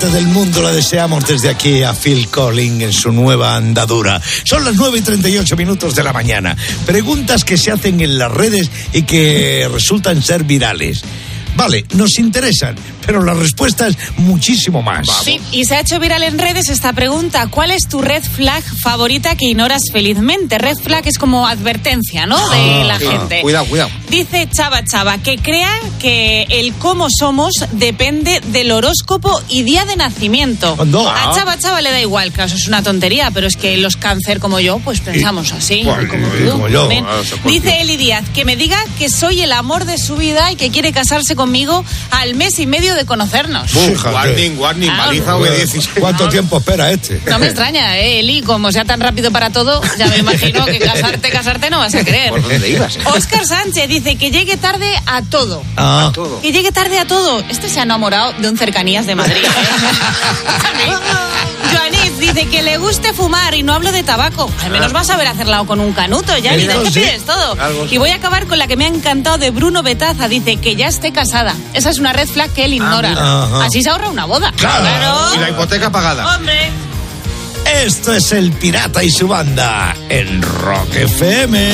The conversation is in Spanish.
del mundo la deseamos desde aquí a Phil Collins en su nueva andadura. Son las 9:38 de la mañana. Preguntas que se hacen en las redes y que resultan ser virales. Vale, nos interesan, pero la respuesta es muchísimo más. Sí, y se ha hecho viral en redes esta pregunta: ¿cuál es tu red flag favorita que ignoras felizmente? Red flag es como advertencia, ¿no? De la gente. Cuidado. Dice Chava, que crea que el cómo somos depende del horóscopo y día de nacimiento. No. A Chava le da igual, claro, eso es una tontería, pero es que los cáncer como yo, pues pensamos así. Como yo. Dice Eli Díaz, que me diga que soy el amor de su vida y que quiere casarse conmigo al mes y medio de conocernos. Warning, baliza V16. ¿Cuánto tiempo espera este? No me extraña, Eli, como sea tan rápido para todo, ya me imagino que casarte no vas a querer. ¿Por dónde ibas? Óscar Sánchez dice que llegue tarde a todo. A todo. Que llegue tarde a todo. Este se ha enamorado de un Cercanías de Madrid. Joanis dice que le guste fumar, y no hablo de tabaco. Al menos vas a saber hacerla con un canuto, ya ni de te pides todo. Y voy a acabar con la que me ha encantado de Bruno Betaza. Dice que ya esté casada. Esa es una red flag que él ignora. Así se ahorra una boda. Claro. Y la hipoteca pagada. Hombre. Esto es El Pirata y su banda en Rock FM.